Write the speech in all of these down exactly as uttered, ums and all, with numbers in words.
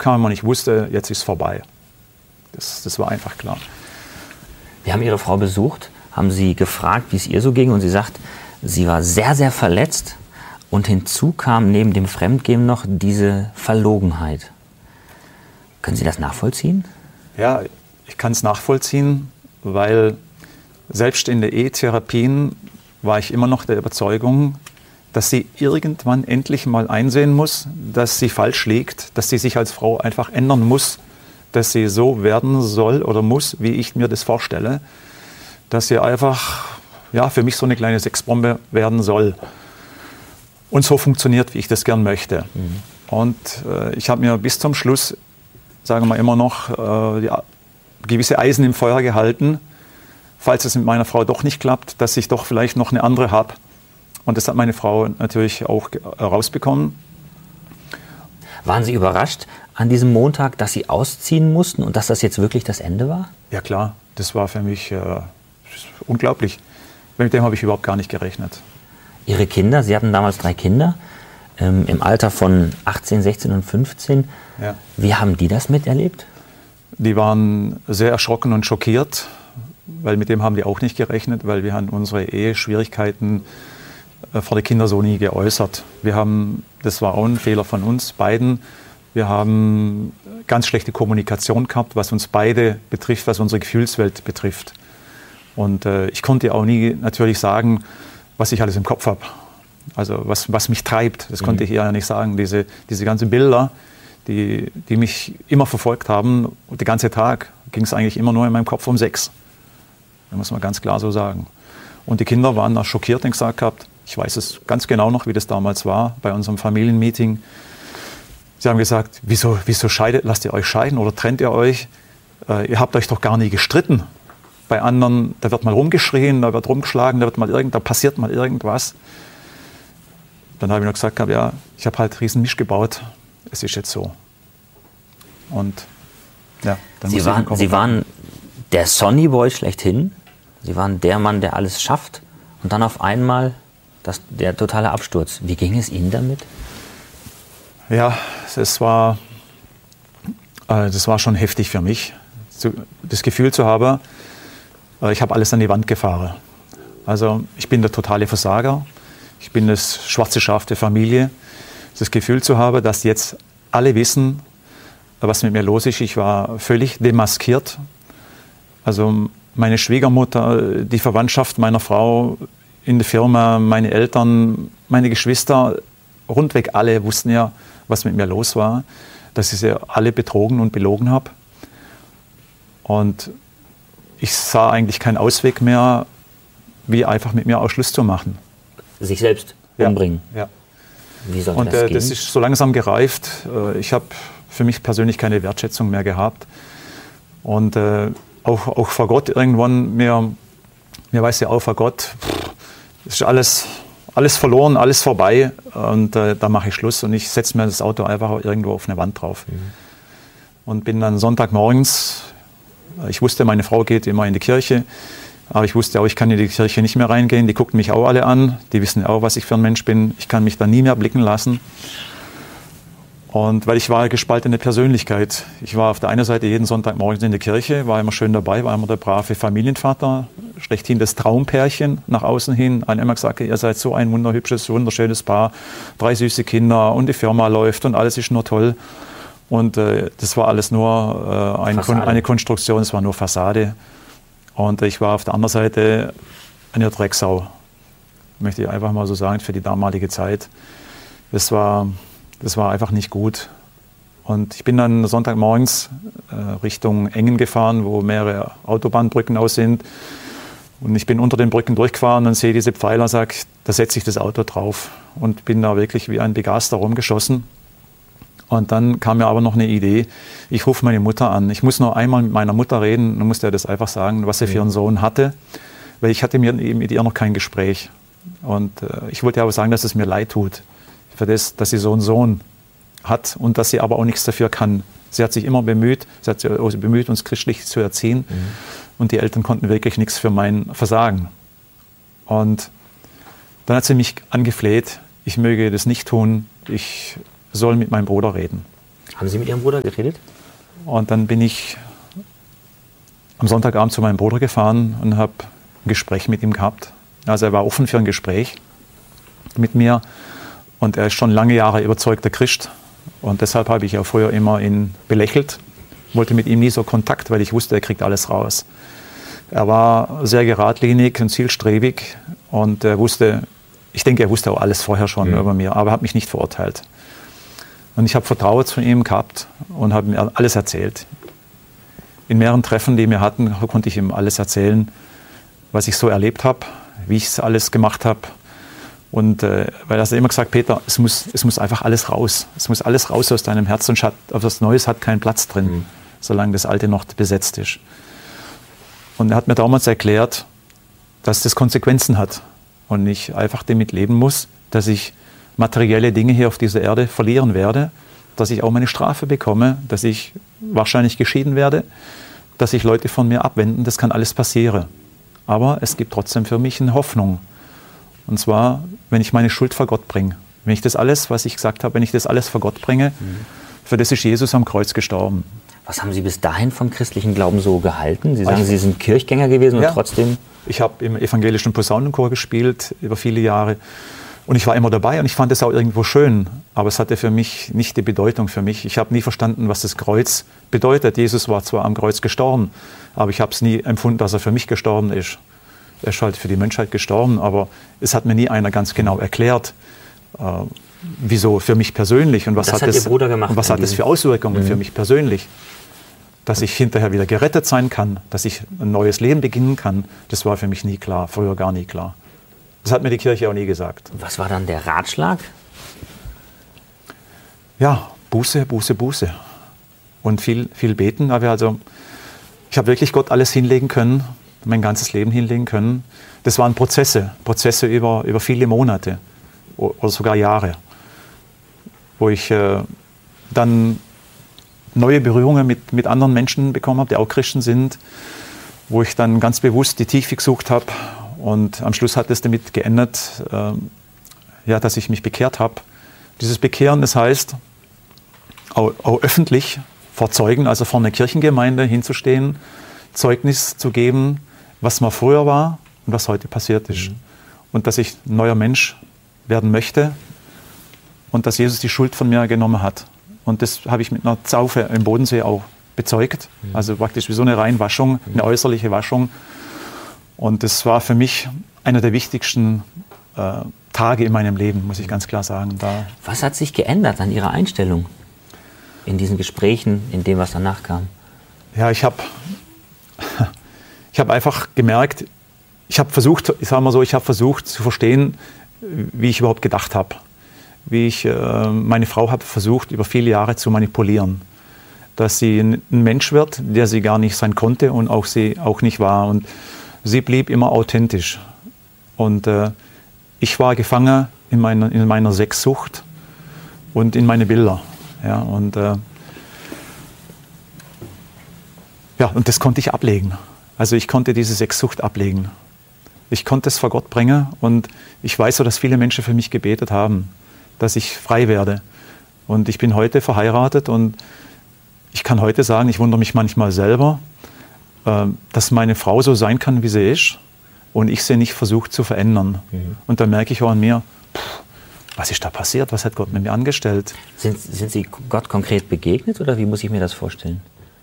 kam und ich wusste, jetzt ist vorbei. Das, das war einfach klar. Wir haben Ihre Frau besucht, haben sie gefragt, wie es ihr so ging, und sie sagt, sie war sehr, sehr verletzt, und hinzu kam neben dem Fremdgehen noch diese Verlogenheit. Können Sie das nachvollziehen? Ja, ich kann es nachvollziehen, weil selbst in den Ehetherapien war ich immer noch der Überzeugung, dass sie irgendwann endlich mal einsehen muss, dass sie falsch liegt, dass sie sich als Frau einfach ändern muss, dass sie so werden soll oder muss, wie ich mir das vorstelle, dass sie einfach ja, für mich so eine kleine Sexbombe werden soll und so funktioniert, wie ich das gern möchte. Mhm. Und äh, ich habe mir bis zum Schluss, sagen wir immer noch, äh, die, gewisse Eisen im Feuer gehalten, falls es mit meiner Frau doch nicht klappt, dass ich doch vielleicht noch eine andere habe. Und das hat meine Frau natürlich auch herausbekommen. Waren Sie überrascht an diesem Montag, dass Sie ausziehen mussten und dass das jetzt wirklich das Ende war? Ja klar, das war für mich äh, unglaublich. Mit dem habe ich überhaupt gar nicht gerechnet. Ihre Kinder, Sie hatten damals drei Kinder, ähm, im Alter von achtzehn, sechzehn und fünfzehn. Ja. Wie haben die das miterlebt? Die waren sehr erschrocken und schockiert, weil mit dem haben die auch nicht gerechnet, weil wir haben unsere Eheschwierigkeiten äh, vor den Kindern so nie geäußert. Wir haben, das war auch ein Fehler von uns beiden, wir haben ganz schlechte Kommunikation gehabt, was uns beide betrifft, was unsere Gefühlswelt betrifft. Und äh, ich konnte auch nie natürlich sagen, was ich alles im Kopf habe. Also was, was mich treibt, das mhm. konnte ich ihr ja nicht sagen. Diese, diese ganzen Bilder, die, die mich immer verfolgt haben, und den ganzen Tag ging es eigentlich immer nur in meinem Kopf um Sex. Das muss man ganz klar so sagen. Und die Kinder waren da schockiert und gesagt gehabt, ich weiß es ganz genau noch, wie das damals war, bei unserem Familienmeeting. Sie haben gesagt, wieso, wieso scheidet, lasst ihr euch scheiden oder trennt ihr euch? Äh, ihr habt euch doch gar nie gestritten. Bei anderen, da wird mal rumgeschrien, da wird rumgeschlagen, da, wird mal irgend, da passiert mal irgendwas. Dann habe ich noch gesagt, ja, ich habe halt einen riesen Misch gebaut, es ist jetzt so. Und ja, dann Sie, muss waren, ich Sie waren der Sonny Boy schlechthin, Sie waren der Mann, der alles schafft, und dann auf einmal das, der totale Absturz. Wie ging es Ihnen damit? Ja, es war, äh, das war schon heftig für mich, zu, das Gefühl zu haben, äh, ich habe alles an die Wand gefahren. Also ich bin der totale Versager, ich bin das schwarze Schaf der Familie. Das Gefühl zu haben, dass jetzt alle wissen, was mit mir los ist. Ich war völlig demaskiert. Also meine Schwiegermutter, die Verwandtschaft meiner Frau in der Firma, meine Eltern, meine Geschwister, rundweg alle wussten ja, was mit mir los war, dass ich sie alle betrogen und belogen habe. Und ich sah eigentlich keinen Ausweg mehr, wie einfach mit mir auch Schluss zu machen. Sich selbst umbringen? Ja. ja. Wie soll und das äh, gehen? Das ist so langsam gereift. Ich habe für mich persönlich keine Wertschätzung mehr gehabt. Und äh, auch, auch vor Gott irgendwann, mir, mir weiß ja auch vor Gott, es ist alles, alles verloren, alles vorbei. Und äh, da mache ich Schluss und ich setze mir das Auto einfach irgendwo auf eine Wand drauf. Mhm. Und bin dann Sonntagmorgens, ich wusste, meine Frau geht immer in die Kirche, aber ich wusste auch, ich kann in die Kirche nicht mehr reingehen. Die guckten mich auch alle an, die wissen auch, was ich für ein Mensch bin. Ich kann mich da nie mehr blicken lassen. Und weil ich war eine gespaltene Persönlichkeit. Ich war auf der einen Seite jeden Sonntagmorgen in der Kirche, war immer schön dabei, war immer der brave Familienvater, schlechthin das Traumpärchen nach außen hin. Einer immer gesagt, ihr seid so ein wunderhübsches, wunderschönes Paar, drei süße Kinder und die Firma läuft und alles ist nur toll. Und äh, das war alles nur äh, ein Kon- eine Konstruktion, es war nur Fassade. Und ich war auf der anderen Seite eine Drecksau, möchte ich einfach mal so sagen, für die damalige Zeit. Das war, das war einfach nicht gut. Und ich bin dann Sonntagmorgens äh, Richtung Engen gefahren, wo mehrere Autobahnbrücken aus sind. Und ich bin unter den Brücken durchgefahren und sehe diese Pfeiler und sage, da setze ich das Auto drauf. Und bin da wirklich wie ein Begaster rumgeschossen. Und dann kam mir aber noch eine Idee, ich rufe meine Mutter an. Ich muss nur einmal mit meiner Mutter reden, dann musste er das einfach sagen, was sie für einen Sohn hatte. Weil ich hatte mit, mit ihr noch kein Gespräch. Und äh, ich wollte aber sagen, dass es mir leid tut, für das, dass sie so einen Sohn hat und dass sie aber auch nichts dafür kann. Sie hat sich immer bemüht, sie hat sich auch bemüht, uns christlich zu erziehen. Mhm. Und die Eltern konnten wirklich nichts für mein Versagen. Und dann hat sie mich angefleht, ich möge das nicht tun, ich soll mit meinem Bruder reden. Haben Sie mit Ihrem Bruder geredet? Und dann bin ich am Sonntagabend zu meinem Bruder gefahren und habe ein Gespräch mit ihm gehabt. Also er war offen für ein Gespräch mit mir und er ist schon lange Jahre überzeugter Christ. Und deshalb habe ich auch früher immer ihn belächelt, wollte mit ihm nie so Kontakt, weil ich wusste, er kriegt alles raus. Er war sehr geradlinig und zielstrebig und er wusste, ich denke, er wusste auch alles vorher schon mhm. über mir, aber er hat mich nicht verurteilt. Und ich habe Vertrauen zu ihm gehabt und habe mir alles erzählt. In mehreren Treffen, die wir hatten, konnte ich ihm alles erzählen, was ich so erlebt habe, wie ich es alles gemacht habe. Und äh, weil er hat immer gesagt, Peter, es muss, es muss einfach alles raus. Es muss alles raus aus deinem Herzen und hat, auf das Neues hat keinen Platz drin, mhm. solange das Alte noch besetzt ist. Und er hat mir damals erklärt, dass das Konsequenzen hat und ich einfach damit leben muss, dass ich materielle Dinge hier auf dieser Erde verlieren werde, dass ich auch meine Strafe bekomme, dass ich wahrscheinlich geschieden werde, dass sich Leute von mir abwenden, das kann alles passieren. Aber es gibt trotzdem für mich eine Hoffnung. Und zwar, wenn ich meine Schuld vor Gott bringe. Wenn ich das alles, was ich gesagt habe, wenn ich das alles vor Gott bringe, mhm. für das ist Jesus am Kreuz gestorben. Was haben Sie bis dahin vom christlichen Glauben so gehalten? Sie sagen, ich, Sie sind Kirchgänger gewesen ja, und trotzdem... Ich habe im evangelischen Posaunenchor gespielt über viele Jahre. Und ich war immer dabei und ich fand es auch irgendwo schön. Aber es hatte für mich nicht die Bedeutung für mich. Ich habe nie verstanden, was das Kreuz bedeutet. Jesus war zwar am Kreuz gestorben, aber ich habe es nie empfunden, dass er für mich gestorben ist. Er ist halt für die Menschheit gestorben, aber es hat mir nie einer ganz genau erklärt, äh, wieso für mich persönlich und was das hat, hat es, Ihr Bruder gemacht und was hat es für Auswirkungen mhm. für mich persönlich. Dass ich hinterher wieder gerettet sein kann, dass ich ein neues Leben beginnen kann, das war für mich nie klar, früher gar nie klar. Das hat mir die Kirche auch nie gesagt. Was war dann der Ratschlag? Ja, Buße, Buße, Buße. Und viel, viel beten. Aber also, ich habe wirklich Gott alles hinlegen können, mein ganzes Leben hinlegen können. Das waren Prozesse, Prozesse über, über viele Monate oder sogar Jahre, wo ich äh, dann neue Berührungen mit, mit anderen Menschen bekommen habe, die auch Christen sind, wo ich dann ganz bewusst die Tiefe gesucht habe. Und am Schluss hat es damit geendet, äh, ja, dass ich mich bekehrt habe. Dieses Bekehren, das heißt, auch, auch öffentlich vor Zeugen, also vor einer Kirchengemeinde hinzustehen, Zeugnis zu geben, was mal früher war und was heute passiert ist. Mhm. Und dass ich ein neuer Mensch werden möchte und dass Jesus die Schuld von mir genommen hat. Und das habe ich mit einer Taufe im Bodensee auch bezeugt. Mhm. Also praktisch wie so eine Reinwaschung, mhm. eine äußerliche Waschung. Und das war für mich einer der wichtigsten äh, Tage in meinem Leben, muss ich ganz klar sagen. Da was hat sich geändert an Ihrer Einstellung in diesen Gesprächen, in dem, was danach kam? Ja, ich habe ich hab einfach gemerkt, ich habe versucht, ich sage mal so, ich habe versucht zu verstehen, wie ich überhaupt gedacht habe. Wie ich äh, meine Frau habe versucht, über viele Jahre zu manipulieren. Dass sie ein Mensch wird, der sie gar nicht sein konnte und auch sie auch nicht war. Und sie blieb immer authentisch. Und äh, ich war gefangen in meiner, in meiner Sexsucht und in meine Bilder. Ja, und, äh, ja, und das konnte ich ablegen. Also ich konnte diese Sexsucht ablegen. Ich konnte es vor Gott bringen und ich weiß so, dass viele Menschen für mich gebetet haben, dass ich frei werde. Und ich bin heute verheiratet und ich kann heute sagen, ich wundere mich manchmal selber, dass meine Frau so sein kann, wie sie ist und ich sie nicht versucht zu verändern. Mhm. Und dann merke ich auch an mir, pff, was ist da passiert? Was hat Gott mit mir angestellt? Sind, sind Sie Gott konkret begegnet oder wie muss ich mir das vorstellen?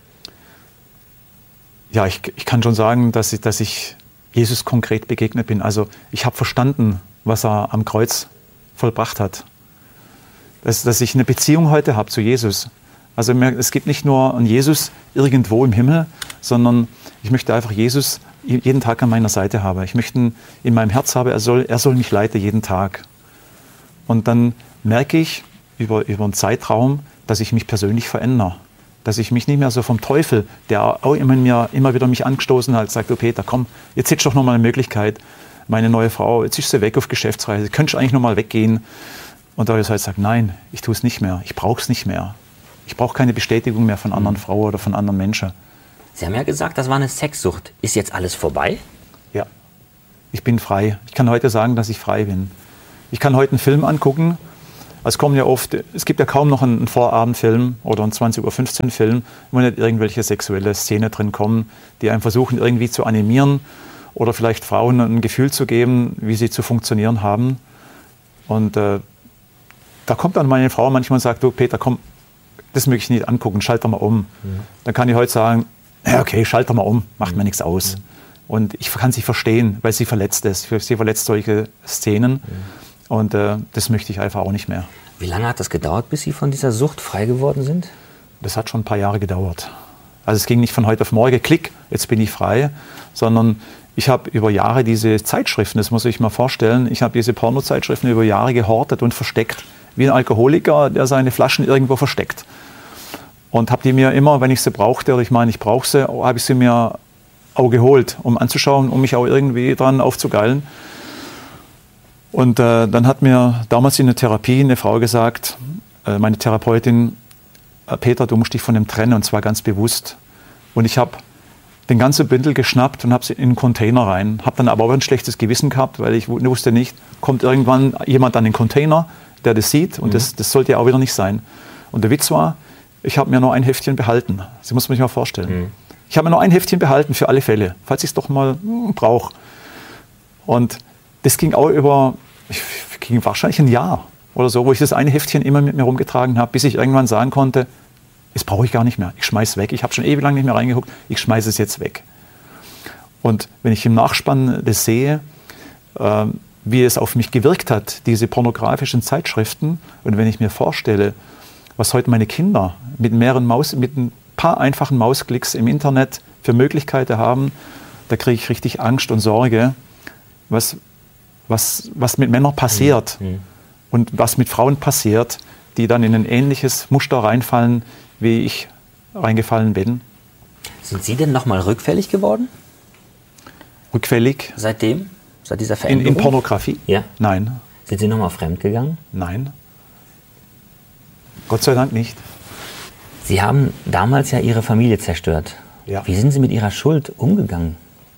Ja, ich, ich kann schon sagen, dass ich, dass ich Jesus konkret begegnet bin. Also ich habe verstanden, was er am Kreuz vollbracht hat. Dass, dass ich eine Beziehung heute habe zu Jesus. Also es gibt nicht nur einen Jesus irgendwo im Himmel, sondern ich möchte einfach Jesus jeden Tag an meiner Seite haben. Ich möchte ihn in meinem Herz haben, er soll, er soll mich leiten jeden Tag. Und dann merke ich über, über einen Zeitraum, dass ich mich persönlich verändere. Dass ich mich nicht mehr so vom Teufel, der auch immer, mir, immer wieder mich angestoßen hat, sagt, oh Peter, komm, jetzt hättest du doch noch mal eine Möglichkeit, meine neue Frau, jetzt ist sie weg auf Geschäftsreise, könntest du eigentlich noch mal weggehen? Und da habe ich gesagt, nein, ich tue es nicht mehr, ich brauche es nicht mehr. Ich brauche keine Bestätigung mehr von anderen Frauen oder von anderen Menschen. Sie haben ja gesagt, das war eine Sexsucht. Ist jetzt alles vorbei? Ja, ich bin frei. Ich kann heute sagen, dass ich frei bin. Ich kann heute einen Film angucken Es kommen ja oft, es gibt ja kaum noch einen Vorabendfilm oder einen zwanzig Uhr fünfzehn Film, wo nicht irgendwelche sexuelle Szenen drin kommen, die einem versuchen irgendwie zu animieren oder vielleicht Frauen ein Gefühl zu geben, wie sie zu funktionieren haben. Und äh, da kommt dann meine Frau manchmal und sagt, du Peter, komm, das möchte ich nicht angucken, schalt doch mal um. Mhm. Dann kann ich heute sagen, ja, okay, schalt doch mal um, macht mhm. mir nichts aus. Mhm. Und ich kann sie verstehen, weil sie verletzt ist. Sie verletzt solche Szenen. Mhm. Und äh, das möchte ich einfach auch nicht mehr. Wie lange hat das gedauert, bis Sie von dieser Sucht frei geworden sind? Das hat schon ein paar Jahre gedauert. Also es ging nicht von heute auf morgen, klick, jetzt bin ich frei, sondern ich habe über Jahre diese Zeitschriften, das muss ich mal vorstellen, ich habe diese Pornozeitschriften über Jahre gehortet und versteckt. Wie ein Alkoholiker, der seine Flaschen irgendwo versteckt. Und habe die mir immer, wenn ich sie brauchte, oder ich meine, ich brauche sie, habe ich sie mir auch geholt, um anzuschauen, um mich auch irgendwie dran aufzugeilen. Und äh, dann hat mir damals in der Therapie eine Frau gesagt, äh, meine Therapeutin, äh, Peter, du musst dich von dem trennen, und zwar ganz bewusst. Und ich habe den ganzen Bündel geschnappt und habe sie in einen Container rein. Habe dann aber auch ein schlechtes Gewissen gehabt, weil ich wusste nicht, kommt irgendwann jemand an den Container, der das sieht, und mhm. das, das sollte ja auch wieder nicht sein. Und der Witz war, ich habe mir nur ein Heftchen behalten. Das muss man sich mal vorstellen. Mhm. Ich habe mir nur ein Heftchen behalten für alle Fälle, falls ich es doch mal hm, brauche. Und das ging auch über, ich, ging wahrscheinlich ein Jahr oder so, wo ich das eine Heftchen immer mit mir rumgetragen habe, bis ich irgendwann sagen konnte, das brauche ich gar nicht mehr, ich schmeiß es weg. Ich habe schon ewig lang nicht mehr reingeguckt, ich schmeiße es jetzt weg. Und wenn ich im Nachspann das sehe, äh, wie es auf mich gewirkt hat, diese pornografischen Zeitschriften, und wenn ich mir vorstelle, was heute meine Kinder mit mehreren Maus, mit ein paar einfachen Mausklicks im Internet für Möglichkeiten haben, da kriege ich richtig Angst und Sorge, was, was, was mit Männern passiert mhm. und was mit Frauen passiert, die dann in ein ähnliches Muster reinfallen, wie ich reingefallen bin. Sind Sie denn nochmal rückfällig geworden? Rückfällig? Seitdem? Seit dieser Veränderung? In, in Pornografie? Ja. Nein. Sind Sie nochmal fremdgegangen? Nein. Gott sei Dank nicht. Sie haben damals ja Ihre Familie zerstört. Ja. Wie sind Sie mit Ihrer Schuld umgegangen?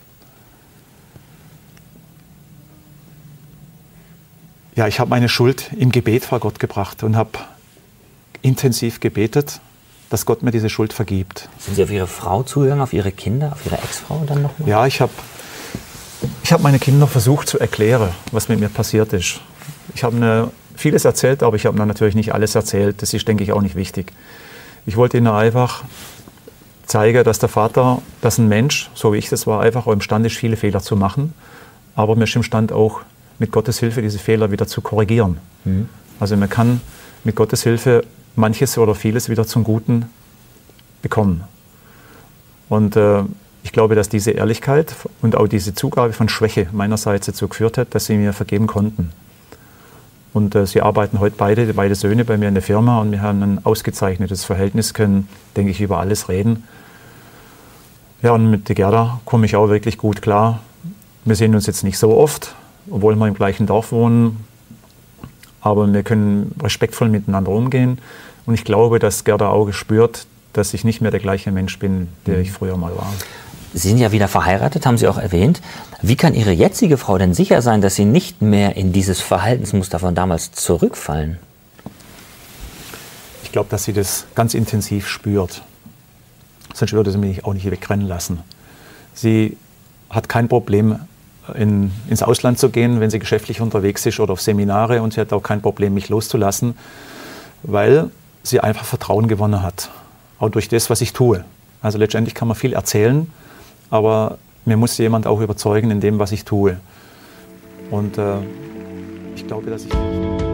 Ja, ich habe meine Schuld im Gebet vor Gott gebracht und habe intensiv gebetet, dass Gott mir diese Schuld vergibt. Sind Sie auf Ihre Frau zugegangen, auf Ihre Kinder, auf Ihre Ex-Frau dann nochmal? Ja, ich habe ich hab meine Kinder versucht zu erklären, was mit mir passiert ist. Ich habe ihnen vieles erzählt, aber ich habe ihnen natürlich nicht alles erzählt. Das ist, denke ich, auch nicht wichtig. Ich wollte ihnen einfach zeigen, dass der Vater, dass ein Mensch, so wie ich das war, einfach auch imstande ist, viele Fehler zu machen. Aber mir ist imstande auch, mit Gottes Hilfe diese Fehler wieder zu korrigieren. Mhm. Also man kann mit Gottes Hilfe manches oder vieles wieder zum Guten bekommen. Und äh, ich glaube, dass diese Ehrlichkeit und auch diese Zugabe von Schwäche meinerseits dazu geführt hat, dass sie mir vergeben konnten. Und äh, sie arbeiten heute beide, beide Söhne bei mir in der Firma, und wir haben ein ausgezeichnetes Verhältnis, können, denke ich, über alles reden. Ja, und mit der Gerda komme ich auch wirklich gut klar. Wir sehen uns jetzt nicht so oft, obwohl wir im gleichen Dorf wohnen, aber wir können respektvoll miteinander umgehen. Und ich glaube, dass Gerda auch spürt, dass ich nicht mehr der gleiche Mensch bin, der ich früher mal war. Sie sind ja wieder verheiratet, haben Sie auch erwähnt. Wie kann Ihre jetzige Frau denn sicher sein, dass Sie nicht mehr in dieses Verhaltensmuster von damals zurückfallen? Ich glaube, dass sie das ganz intensiv spürt. Sonst würde sie mich auch nicht wegrennen lassen. Sie hat kein Problem, in, ins Ausland zu gehen, wenn sie geschäftlich unterwegs ist oder auf Seminare, und sie hat auch kein Problem, mich loszulassen, weil sie einfach Vertrauen gewonnen hat. Auch durch das, was ich tue. Also letztendlich kann man viel erzählen, aber mir muss jemand auch überzeugen in dem, was ich tue. Und äh, ich glaube, dass ich...